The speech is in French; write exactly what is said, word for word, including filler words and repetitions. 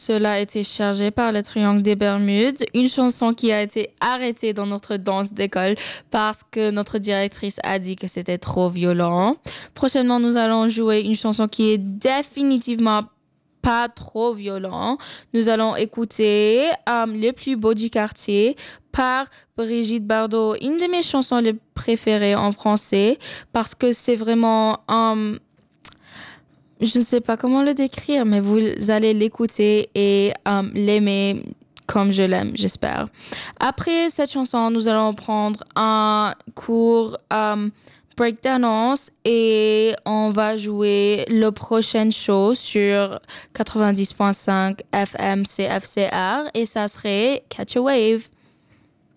cela a été chargé par le Triangle des Bermudes, une chanson qui a été arrêtée dans notre danse d'école parce que notre directrice a dit que c'était trop violent. Prochainement, nous allons jouer une chanson qui est définitivement pas trop violent. Nous allons écouter um, Le plus beau du quartier par Brigitte Bardot, une de mes chansons les préférées en français parce que c'est vraiment, um, je ne sais pas comment le décrire, mais vous allez l'écouter et um, l'aimer comme je l'aime, j'espère. Après cette chanson, nous allons prendre un cours um, breakdance et on va jouer le prochain show sur quatre-vingt-dix point cinq F M C F C R et ça serait Catch a Wave.